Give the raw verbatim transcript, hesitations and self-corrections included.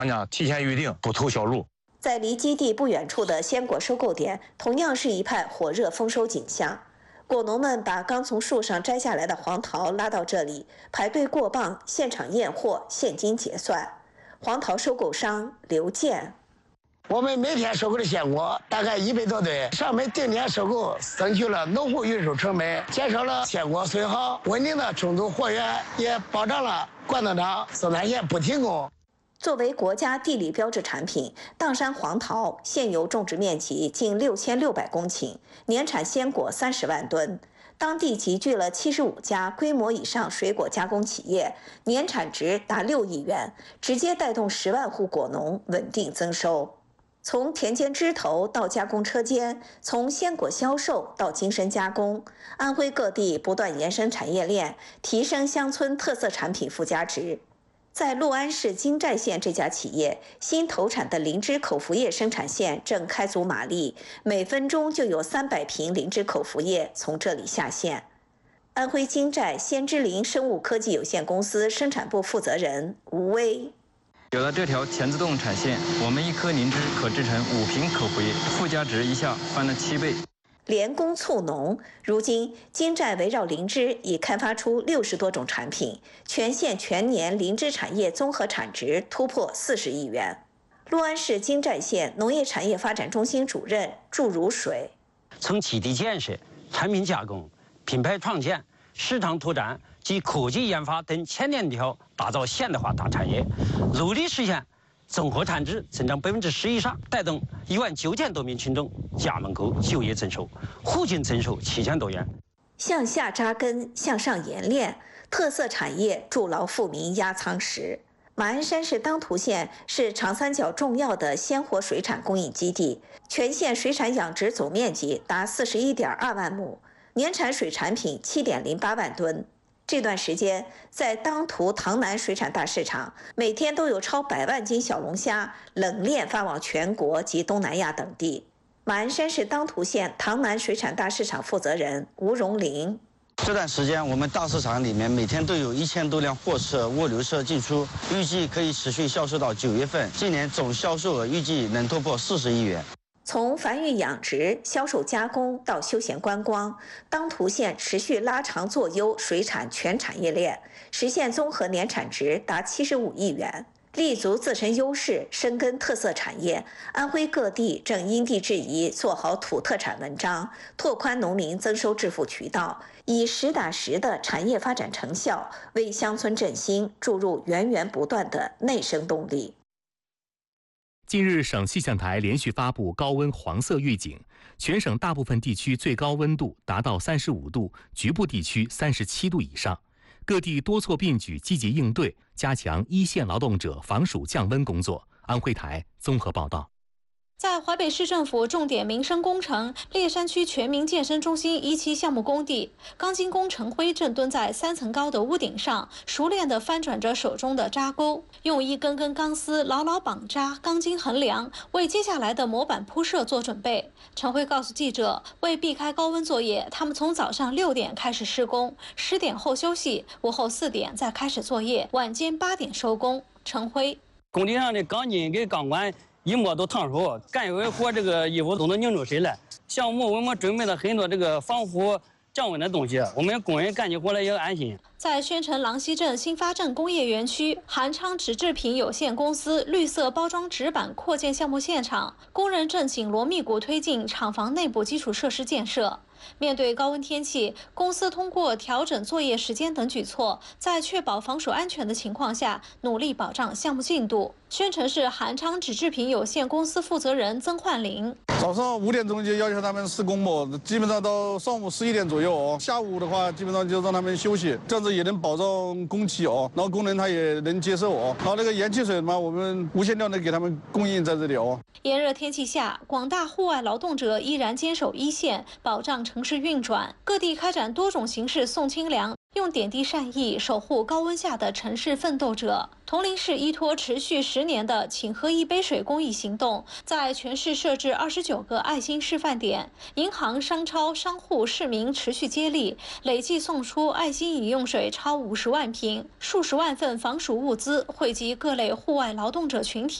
呢提前预定，不投销路。 在离基地不远处的鲜果收购点，同样是一派火热丰收景象。果农们把刚从树上摘下来的黄桃拉到这里，排队过磅，现场验货，现金结算。黄桃收购商刘健。 我们每天收购的鲜果大概一百多吨，上门定点收购，省去了农户运输成本，减少了鲜果损耗，稳定的充足货源，也保障了灌农场生产线不停工。 作为国家地理标志产品，砀山黄桃现有种植面积近六千六百公顷，年产鲜果三十万吨。当地集聚了七十五家规模以上水果加工企业，年产值达六亿元，直接带动十万户果农稳定增收。从田间枝头到加工车间，从鲜果销售到精深加工，安徽各地不断延伸产业链，提升乡村特色产品附加值。在六安市金寨县这家企业，新投产的灵芝口服液生产线正开足马力，每分钟就有三百瓶灵芝口服液从这里下线。安徽金寨先知灵生物科技有限公司生产部负责人吴威。 有了这条全自动产线，我们一颗灵芝可制成五瓶口服液，附加值一下翻了七倍。 联工促农，如今金寨围绕灵芝已开发出六十多种产品，全县全年灵芝产业综合产值突破四十亿元。六安市金寨县农业产业发展中心主任祝如水： 从基地建设、产品加工、品牌创建、市场拓展及科技研发等千链条，打造现代化大产业，努力实现综合产值增长百分之十以上，带动一万九千多名群众加盟购就业增收，户均增收七千多元。 向下扎根，向上冶炼，特色产业筑牢富民压舱石。马鞍山市当涂县是长三角重要的鲜活水产供应基地，全县水产养殖总面积达四十一点二万亩，年产水产品七点零八万吨。这段时间，在当涂塘南水产大市场，每天都有超百万斤小龙虾冷链发往全国及东南亚等地。马鞍山市当涂县塘南水产大市场负责人吴荣林： 这段时间，我们大市场里面每天都有一千多辆货车、物流车进出，预计可以持续销售到九月份。今年总销售额预计能突破四十亿元。 从繁育养殖、销售加工到休闲观光，当涂县持续拉长做优水产全产业链，实现综合年产值达七十五亿元。立足自身优势，深耕特色产业，安徽各地正因地制宜做好土特产文章，拓宽农民增收致富渠道，以实打实的产业发展成效，为乡村振兴注入源源不断的内生动力。 近日，省气象台连续发布高温黄色预警，全省大部分地区最高温度达到三十五度，局部地区三十七度以上。各地多措并举，积极应对，加强一线劳动者防暑降温工作。安徽台综合报道。 在淮北市政府重点民生工程烈山区全民健身中心一期项目工地，钢筋工陈辉正蹲在三层高的屋顶上，熟练地翻转着手中的扎钩，用一根根钢丝牢牢绑扎钢筋横梁，为接下来的模板铺设做准备。陈辉告诉记者，为避开高温作业，他们从早上六点开始施工，十点后休息，午后四点再开始作业，晚间八点收工。陈辉： 工地上的钢筋跟钢管一摸都烫手，干一会儿活这个衣服都能拧出水来。项目我们准备了很多这个防护降温的东西，我们工人干起活来也安心。 在宣城郎溪镇新发镇工业园区，韩昌纸制品有限公司绿色包装纸板扩建项目现场，工人正紧锣密鼓推进厂房内部基础设施建设。面对高温天气，公司通过调整作业时间等举措，在确保防暑安全的情况下，努力保障项目进度。宣城市韩昌纸制品有限公司负责人曾焕林： 早上五点钟就要求他们施工嘛，基本上到上午十一点左右哦。下午的话，基本上就让他们休息，这样子也能保障工期哦，然后工人他也能接受哦。然后那个盐汽水嘛，我们无限量的给他们供应在这里哦。 炎热天气下，广大户外劳动者依然坚守一线，保障城市运转。各地开展多种形式送清凉。 用点滴善意守护高温下的城市奋斗者。铜陵市依托持续十年的“请喝一杯水”公益行动，在全市设置二十九个爱心示范点，银行、商超、商户、市民持续接力，累计送出爱心饮用水超五十万瓶，数十万份防暑物资，惠及各类户外劳动者群体。